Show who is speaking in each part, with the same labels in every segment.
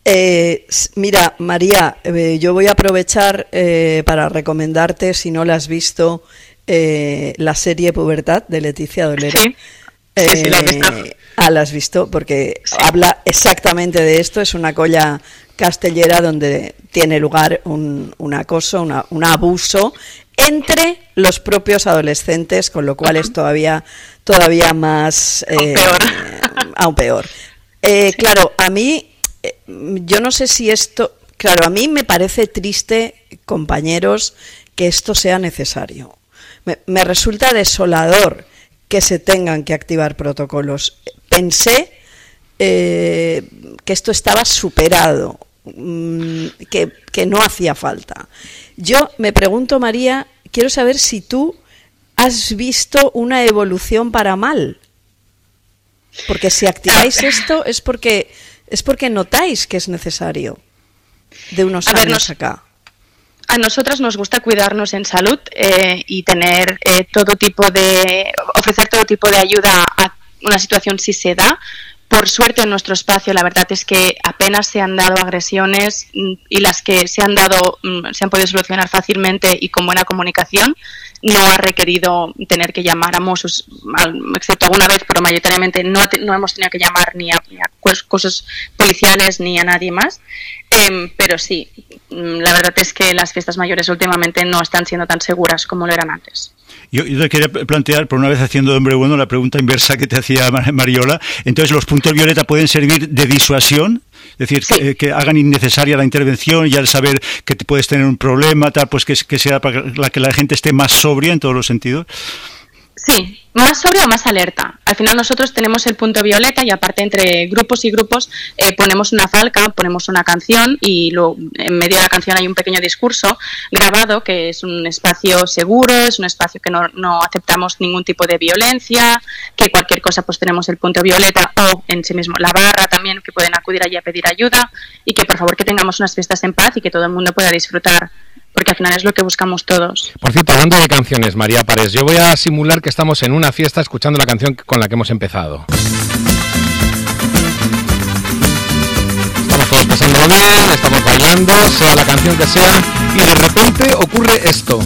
Speaker 1: Mira, María, yo voy a aprovechar para recomendarte, si no la has visto, la serie Pubertad de Leticia Dolera.
Speaker 2: Sí, sí, la he visto.
Speaker 1: La has visto, porque habla exactamente de esto. Es una colla castellera donde tiene lugar un acoso, un abuso entre los propios adolescentes, con lo cual es todavía más... aún peor. Claro, a mí... yo no sé si esto... Claro, a mí me parece triste, compañeros, que esto sea necesario. Me resulta desolador que se tengan que activar protocolos. Pensé que esto estaba superado, que no hacía falta. Yo me pregunto, María, quiero saber si tú has visto una evolución para mal. Porque si activáis esto es porque notáis que es necesario de unos años acá.
Speaker 2: A nosotras nos gusta cuidarnos en salud y tener ofrecer todo tipo de ayuda a una situación si se da. Por suerte en nuestro espacio la verdad es que apenas se han dado agresiones y las que se han dado se han podido solucionar fácilmente y con buena comunicación. No ha requerido tener que llamar a Mossos, excepto alguna vez, pero mayoritariamente no hemos tenido que llamar ni a cosas policiales ni a nadie más. Pero sí, la verdad es que las fiestas mayores últimamente no están siendo tan seguras como lo eran antes.
Speaker 3: Yo te quería plantear, por una vez haciendo de hombre bueno, la pregunta inversa que te hacía Mariola. Entonces, ¿los puntos violeta pueden servir de disuasión? Es decir, sí. que hagan innecesaria la intervención y al saber que te puedes tener un problema, tal, pues que sea para que la gente esté más sobria en todos los sentidos.
Speaker 2: Sí, más sobria o más alerta. Al final nosotros tenemos el punto violeta y aparte entre grupos y grupos ponemos una falca, ponemos una canción y luego en medio de la canción hay un pequeño discurso grabado que es un espacio seguro, es un espacio que no aceptamos ningún tipo de violencia, que cualquier cosa pues tenemos el punto violeta o en sí mismo la barra también que pueden acudir allí a pedir ayuda y que por favor que tengamos unas fiestas en paz y que todo el mundo pueda disfrutar. Porque al final es lo que buscamos todos.
Speaker 4: Por cierto, hablando de canciones, María Parés, yo voy a simular que estamos en una fiesta escuchando la canción con la que hemos empezado. Estamos todos pasándolo bien, estamos bailando, sea la canción que sea, y de repente ocurre esto.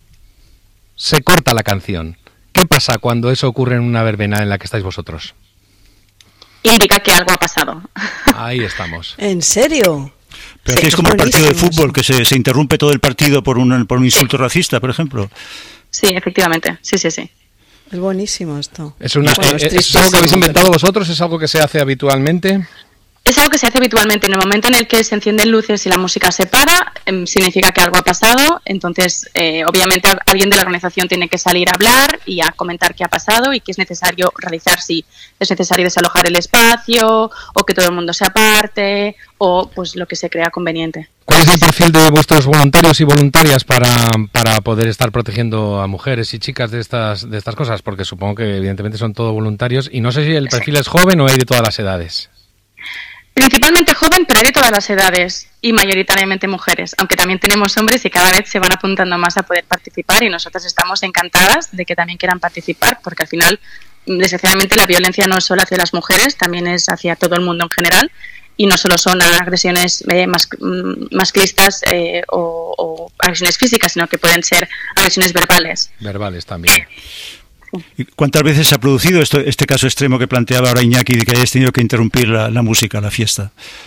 Speaker 4: Se corta la canción. ¿Qué pasa cuando eso ocurre en una verbena en la que estáis vosotros?
Speaker 2: Indica que algo ha pasado.
Speaker 4: Ahí estamos.
Speaker 1: ¿En serio?
Speaker 3: Pero aquí es como el partido de fútbol, que se interrumpe todo el partido por un insulto racista, por ejemplo.
Speaker 2: Sí, efectivamente. Sí.
Speaker 1: Es buenísimo esto.
Speaker 4: ¿Es algo que habéis inventado vosotros? ¿Es algo que se hace habitualmente?
Speaker 2: Es algo que se hace habitualmente. En el momento en el que se encienden luces y la música se para, significa que algo ha pasado. Entonces, obviamente, alguien de la organización tiene que salir a hablar y a comentar qué ha pasado y qué es necesario realizar, si es necesario desalojar el espacio o que todo el mundo se aparte o pues lo que se crea conveniente.
Speaker 4: ¿Cuál es el perfil de vuestros voluntarios y voluntarias para poder estar protegiendo a mujeres y chicas de estas cosas? Porque supongo que evidentemente son todos voluntarios y no sé si el perfil es joven o hay de todas las edades.
Speaker 2: Principalmente joven, pero hay de todas las edades y mayoritariamente mujeres, aunque también tenemos hombres y cada vez se van apuntando más a poder participar y nosotras estamos encantadas de que también quieran participar porque al final, desgraciadamente, la violencia no es solo hacia las mujeres, también es hacia todo el mundo en general y no solo son agresiones masclistas o agresiones físicas, sino que pueden ser agresiones verbales.
Speaker 4: Verbales también.
Speaker 3: ¿Y cuántas veces se ha producido este caso extremo que planteaba ahora Iñaki, de que hayas tenido que interrumpir la música, la fiesta?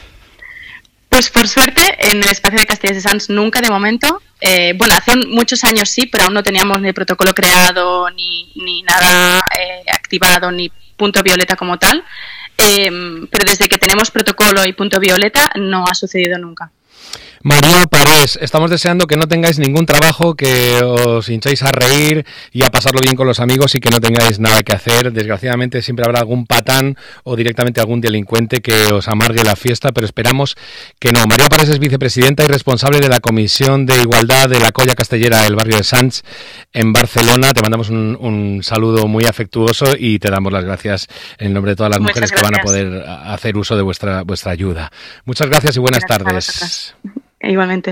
Speaker 2: Pues por suerte, en el espacio de Castellers de Sants nunca de momento. Hace muchos años sí, pero aún no teníamos ni protocolo creado, ni nada activado, ni punto violeta como tal. Pero desde que tenemos protocolo y punto violeta no ha sucedido nunca.
Speaker 4: María Parés, estamos deseando que no tengáis ningún trabajo, que os hincháis a reír y a pasarlo bien con los amigos y que no tengáis nada que hacer. Desgraciadamente siempre habrá algún patán o directamente algún delincuente que os amargue la fiesta, pero esperamos que no. María Parés es vicepresidenta y responsable de la Comisión de Igualdad de la Colla Castellera del barrio de Sants en Barcelona. Te mandamos un saludo muy afectuoso y te damos las gracias en nombre de todas las mujeres que van a poder hacer uso de vuestra ayuda. Muchas gracias y buenas tardes.
Speaker 2: Igualmente.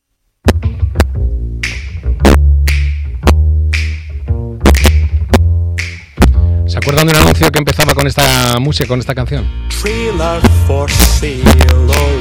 Speaker 4: ¿Se acuerdan de un anuncio que empezaba con esta música, con esta canción?